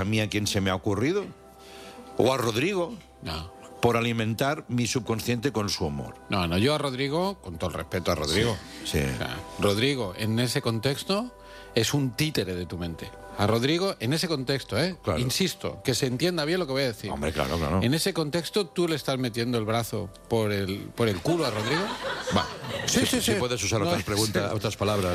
a mí a quién se me ha ocurrido, o a Rodrigo, No. por alimentar mi subconsciente con su humor. No, yo a Rodrigo, con todo el respeto a Rodrigo. Sí. O sea, Rodrigo, en ese contexto, es un títere de tu mente. A Rodrigo, en ese contexto, Claro. insisto, que se entienda bien lo que voy a decir. Hombre, claro. En ese contexto, ¿tú le estás metiendo el brazo por el culo a Rodrigo? Va. Sí. Puedes usar No, otras preguntas, otras palabras.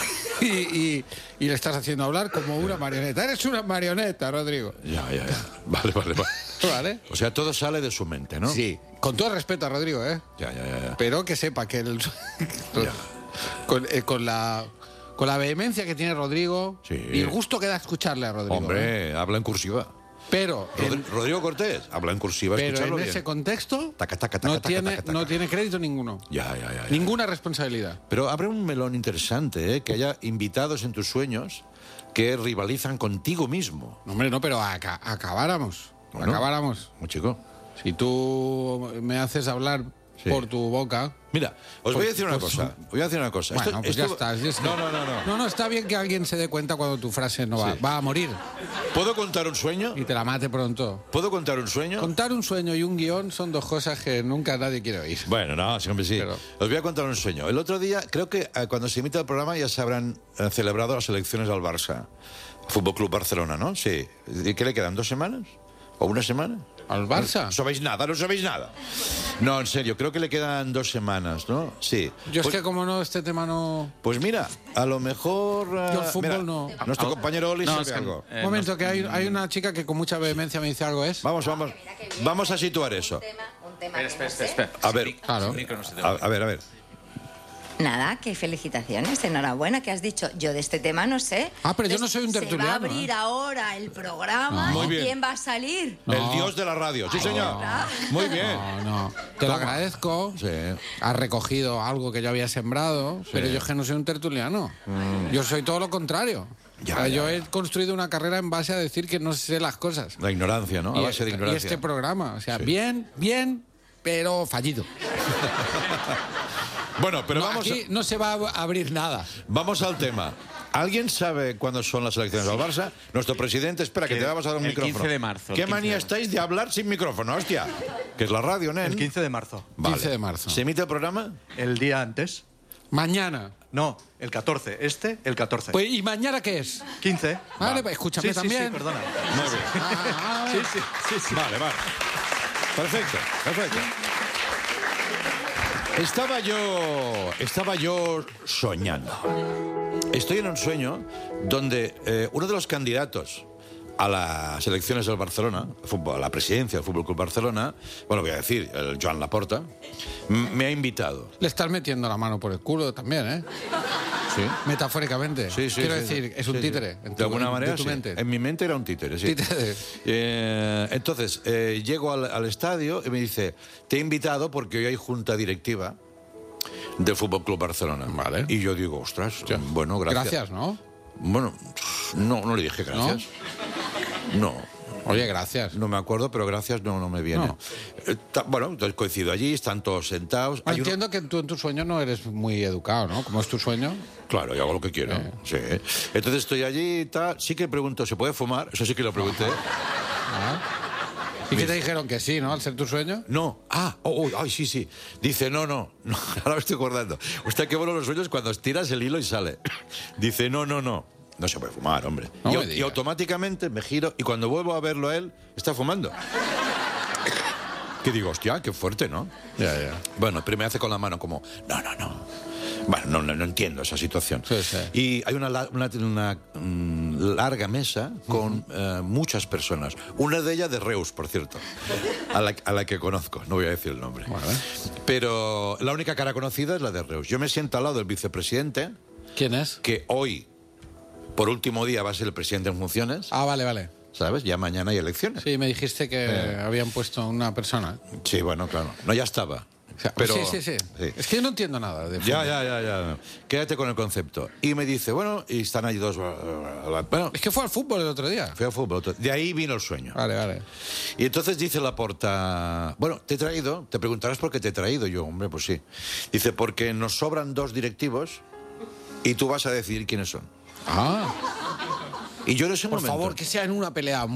Y le estás haciendo hablar como una marioneta. Eres una marioneta, Rodrigo. Ya. Vale. ¿Vale? O sea, todo sale de su mente, ¿no? Sí. Con todo respeto a Rodrigo, ¿eh? Ya. Pero que sepa que Ya. con la vehemencia que tiene Rodrigo Sí. y el gusto que da escucharle a Rodrigo. Hombre, habla en cursiva. Pero Rodrigo Cortés habla en cursiva, pero escucharlo en bien. ese contexto Taca, taca, no taca, tiene taca, taca. no tiene crédito ninguno. Ya. Ninguna responsabilidad. Pero abre un melón interesante, ¿eh? Que haya invitados en tus sueños que rivalizan contigo mismo. No, hombre, no, pero acabáramos. Bueno. Acabáramos. Un chico. Si tú me haces hablar Sí. por tu boca. Mira, os voy a decir una pues- cosa. Voy a decir una cosa. Bueno, pues ya está. No. No, está bien que alguien se dé cuenta cuando tu frase no Sí. va a morir ¿Puedo contar un sueño? y te la mate pronto. ¿Puedo contar un sueño? Contar un sueño y un guión son dos cosas que nunca nadie quiere oír. Bueno, no, siempre sí. Pero- Os voy a contar un sueño. El otro día, creo que cuando se emita el programa ya se habrán celebrado las elecciones al Barça. Fútbol Club Barcelona, ¿no? Sí. ¿Y qué le quedan? ¿2 semanas? ¿O una semana? ¿Al Barça? No sabéis nada, no sabéis nada. No, en serio, creo que le quedan 2 semanas, ¿no? Sí. Yo es Pues- que como no, este tema no... Pues mira, a lo mejor... Yo el fútbol mira, no. Nuestro compañero Oli No, sabe es que- algo. Un momento, que hay una chica que con mucha vehemencia me dice algo, ¿es? Vamos a situar eso. Un tema Espera. A ver, Claro. a ver. Nada, que felicitaciones, enhorabuena, que has dicho. Yo de este tema no sé. Ah, pero yo no soy un Se tertuliano, va a abrir ahora el programa. Muy ¿Y bien. quién va a salir? El dios de la radio. Sí, señor. Muy bien. No. Te lo agradezco. Sí. Has recogido algo que yo había sembrado, pero yo es que no soy un tertuliano. Yo soy todo lo contrario. Ya, O sea, ya, yo ya. he construido una carrera en base a decir que no sé las cosas. La ignorancia, ¿no? A base de Y ignorancia. este programa, o sea, Sí. bien, pero fallido. Bueno, pero No, vamos, aquí no se va a abrir nada. vamos al tema. ¿Alguien sabe cuándo son las elecciones al Barça? Nuestro presidente, espera, que te vamos a dar un el micrófono. 15 de marzo, el ¿Qué 15 manía de estáis de hablar sin micrófono, hostia? Que es la radio, nen. El 15 de marzo. Vale. 15 de marzo. ¿Se emite el programa? El día antes. Mañana. No, el 14. El 14. Pues, ¿y mañana qué es? 15. Vale, pues escúchame Sí, también. Sí, perdona. Muy bien. Sí. Vale. Perfecto. Estaba yo soñando. Estoy en un sueño donde uno de los candidatos a las elecciones del Barcelona, a la presidencia del Fútbol Club Barcelona, bueno, voy a decir, el Joan Laporta, me ha invitado. Le estás metiendo la mano por el culo también, ¿eh? Sí. Metafóricamente. Sí, Quiero decir, es un sí. títere. De alguna manera, tu sí. mente. En mi mente era un títere, sí. Títere. Entonces, llego al estadio y me dice, te he invitado porque hoy hay junta directiva del Fútbol Club Barcelona. Vale. Y yo digo, ostras, bueno, gracias. Gracias, ¿no? Bueno, no le dije gracias. No. Oye, gracias. No me acuerdo, pero gracias no me viene. No. Bueno, entonces coincido allí, están todos sentados. Hay uno- Entiendo que tú en tu sueño no eres muy educado, ¿no? ¿Cómo es tu sueño? Claro, yo hago lo que quiero. Sí. Entonces estoy allí y tal. Sí que pregunto, ¿se puede fumar? Eso sí que lo pregunté. ¿Y qué te dijeron que sí, no? Al ser tu sueño. No. Ay, sí. Dice, no. Ahora me estoy acordando. Usted qué bueno los sueños cuando estiras el hilo y sale. Dice, no. No se puede fumar, hombre. No me Y digas. automáticamente me giro y cuando vuelvo a verlo a él, está fumando. Que digo, hostia, qué fuerte, ¿no? Ya. Bueno, pero me hace con la mano como, no. Bueno, no entiendo esa situación. Sí. Y hay una larga mesa con muchas personas. Una de ellas de Reus, por cierto, a la que conozco. No voy a decir el nombre. Vale. Pero la única cara conocida es la de Reus. Yo me siento al lado del vicepresidente, ¿Quién es? que hoy, por último día, va a ser el presidente en funciones. Ah, vale. ¿Sabes? Ya mañana hay elecciones. Sí, me dijiste que habían puesto una persona. Sí, bueno, claro. No, ya estaba. O sea, Pero, sí. Es que yo no entiendo nada de fútbol. Ya. Quédate con el concepto. Y me dice, bueno, y están allí dos. Bueno, Es que fue al fútbol el otro día. fui a fútbol. De ahí vino el sueño. Vale. Y entonces dice Laporta, bueno, te he traído, te preguntarás por qué te he traído. Yo, hombre, pues sí. Dice, porque nos sobran 2 directivos y tú vas a decidir quiénes son. Ah. Y yo en ese Por momento... favor, que sea en una pelea